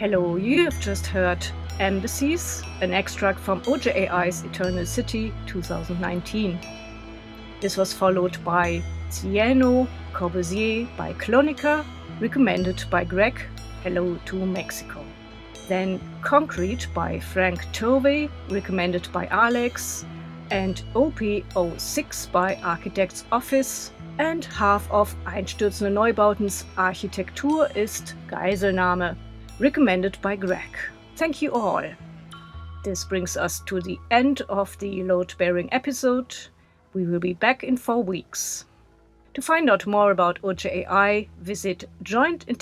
Hello, you have just heard Embassies, an extract from OJAI's Eternal City 2019. This was followed by Cieno Corbusier by Clonica, recommended by Greg, Hello to Mexico. Then Concrete by Frank Tovey, recommended by Alex, and OP06 by Architect's Office, and half of Einstürzende Neubautens Architektur ist Geiselnahme, recommended by Greg. Thank you all. This brings us to the end of the load-bearing episode. We will be back in 4 weeks. To find out more about OJAI, visit Joint